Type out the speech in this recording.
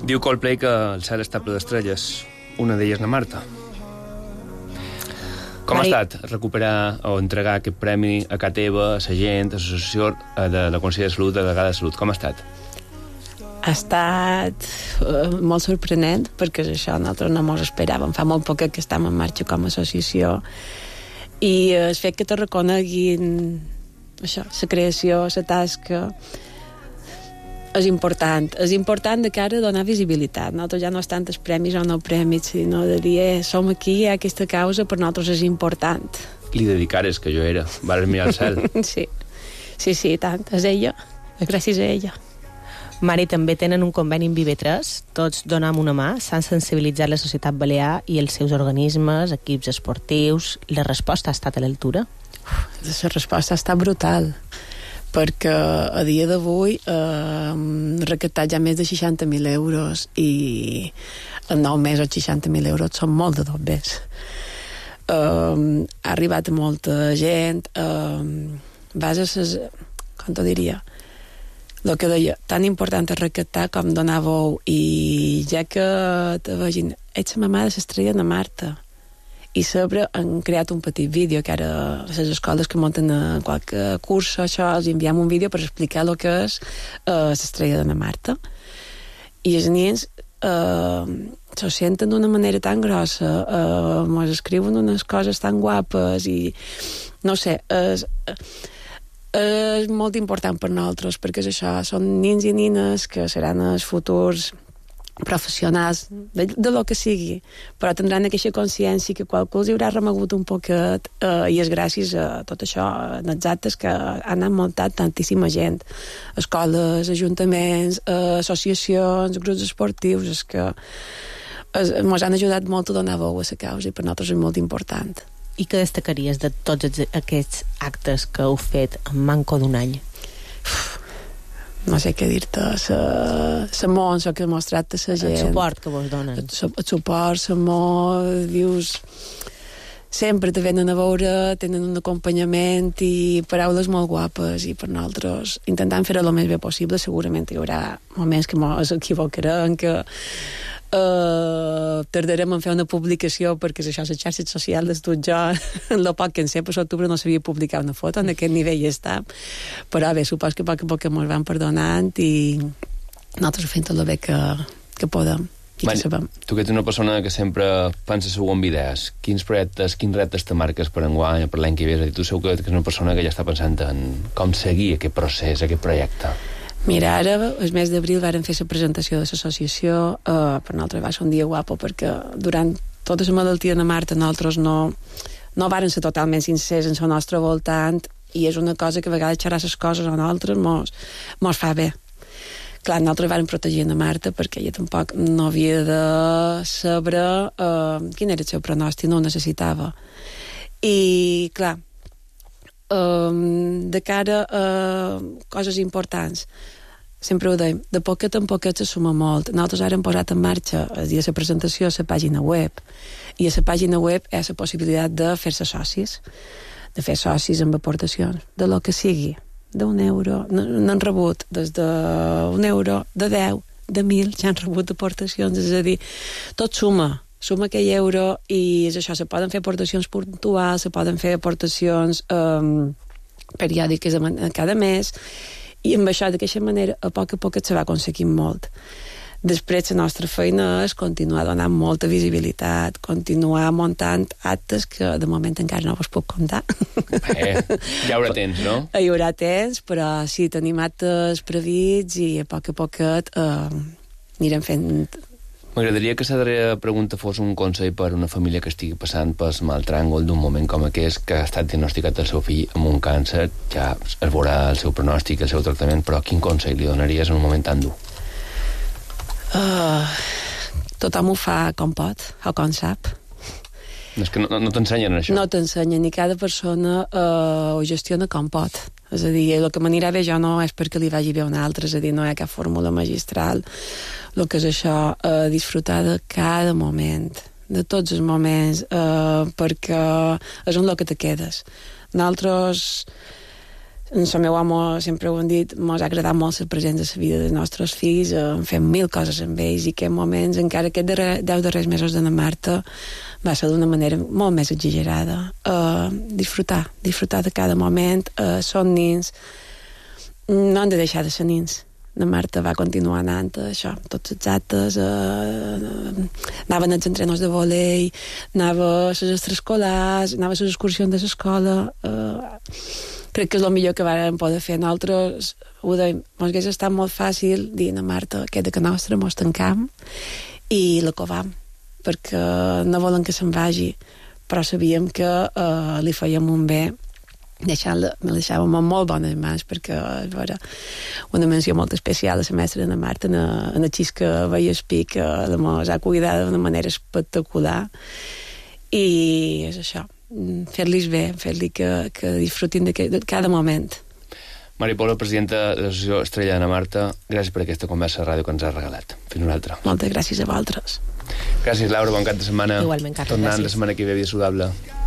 Diu Coldplay que el cel està ple d'estrelles. Una d'elles na Marta. Com ha estat recuperar o entregar aquest premi a casa teva, a la gent, a l'associació de la Consell de Salut, de la Gala de Salut? Com ha estat? Ha estat molt sorprenent, perquè això nosaltres no ens esperàvem. Fa molt poc que estem en marxa com a associació. I el fet que te reconeguin això, la creació, la tasca, és important. És important de cara a donar visibilitat. Nosaltres ja no és tant els premis o no premis, sinó de dir, som aquí, hi ha aquesta causa, per nosaltres és important. Li dedicares, que jo era. Vares mirar el cel. Sí, tant. És ella. Gràcies a ella. Mari, també tenen un conveni amb IB3, tots donam una mà, s'han sensibilitzat la societat balear i els seus organismes, equips esportius. La resposta ha estat a l'altura? La resposta ha estat brutal, perquè a dia d'avui hem recaptat ja més de 60.000 euros i en 9 mesos 60.000 euros són molt de dobbers. Ha arribat a molta gent, com t'ho diria, el que deia, tan important és recaptar com donar veu, i ja que te vegin, ets la mamà de l'estrella de Marta, i sobre han creat un petit vídeo que ara les escoles que munten qualque curs això, els enviem un vídeo per explicar el que és l'estrella de la Marta, i els nens s'ho senten d'una manera tan grossa, ens escriuen unes coses tan guapes, i no sé, és molt important per nosaltres, perquè és això, són nens i nines que seran els futurs professionals de lo que sigui, però tindran aquesta consciència que qualcú els haurà remogut un poquet, i és gràcies a tot això, en els actes que han muntat tantíssima gent, escoles, ajuntaments, associacions, grups esportius, és que ens han ajudat molt a donar veu a la causa, i per nosaltres és molt important. I què destacaries de tots aquests actes que heu fet en manco d'un any? No sé què dir-te, l'amor que ha mostrat a la gent. El suport que vos donen. El suport, l'amor, dius... Sempre te venen a veure, tenen un acompanyament i paraules molt guapes, i per nosaltres intentant fer-ho el més bé possible. Segurament hi haurà moments que ens equivocarem, que tardarem en fer una publicació, perquè és això, les xarxes socials tot jo, en el poc que en sé, per l'octubre no sabia publicar una foto, en aquest nivell ja està, però bé, supos que a poc a poc ens van perdonant i nosaltres ho fem tot el bé que podem. Tu que ets una persona que sempre pensa segur en idees, quins reptes te marques per enguany, per l'any que ve? És a dir, tu segur que ets una persona que ja està pensant en com seguir aquest procés, aquest projecte. Mira, ara, el mes d'abril varen fer la presentació de l'associació, per nosaltres va ser un dia guapo, perquè durant tota la malaltia de Marta nosaltres no varen ser totalment sincers en el nostre voltant, i és una cosa que a vegades xerrar les coses a nosaltres mos fa bé. Clar, nosaltres vàrem protegir a Marta perquè ella tampoc no havia de saber quin era el seu pronòstic, no ho necessitava. I, clar, de cara a coses importants, sempre ho deim, de poquet en poquet se suma molt. Nosaltres ara hem posat en marxa, el dia de la presentació, la pàgina web, i a la pàgina web hi ha la possibilitat de fer-se socis, de fer socis amb aportacions, de lo que sigui, d'€1, n'han rebut des d'€1, de 10, de 1.000, ja han rebut aportacions, és a dir, tot suma aquell euro, i és això, se poden fer aportacions puntuals, se poden fer aportacions periòdiques cada mes, i amb això, d'aquesta manera, a poc se va aconseguint molt. Després, la nostra feina és continuar donant molta visibilitat, continuar muntant actes que de moment encara no vos puc contar. Ja haurà temps, no? Hi haurà temps, però sí, tenim actes previts i a poc anirem fent. M'agradaria que la darrera pregunta fos un consell per a una família que estigui passant pel mal tràngol d'un moment com aquest, que ha estat diagnosticat el seu fill amb un càncer, ja es veurà el seu pronòstic, el seu tractament, però quin consell li donaries en un moment tan dur? Tothom ho fa com pot o com sap. És que no t'ensenyen això. No t'ensenyen, i cada persona ho gestiona com pot. És a dir, el que m'anirà bé jo no és perquè li vagi bé a un altre, és a dir, no hi ha cap fórmula magistral. El que és això, disfrutar de cada moment, de tots els moments, perquè és on el que te quedes. Nosaltres El meu home, sempre ho hem dit, ens ha agradat molt ser presents a la vida dels nostres fills, fem 1000 coses amb ells, i aquests moments, encara aquests 10 darrers mesos de Marta, va ser d'una manera molt més exagerada. Disfrutar de cada moment. Són nins, no han de deixar de ser nins. La Marta va continuar anant a això, tots els actes, anaven als entrenors de volei, anava a les extraescolars, anava a les excursions de l'escola. Crec que és el millor que vam poder fer. Nosaltres ho dèiem, ens hauria estat molt fàcil dir a Marta que de que nostra mos tancam i la covam, perquè no volen que se'n vagi, però sabíem que li fèiem un bé. Me deixàvem en molt bones mans, perquè era una menció molt especial a la mestra de Marta, en el xis que veia espí, que la mos ha cuidat d'una manera espectacular, i és això, fer-los bé, fer-los que disfrutin de cada moment. Mari Paula, presidenta de l'Associació Estrella d'Anna Marta, gràcies per aquesta conversa de ràdio que ens has regalat. Fins una altra. Moltes gràcies a vosaltres. Gràcies, Laura, bon cap de setmana. Igualment, Carles, tornant gràcies. la setmana que ve, Vida Saludable.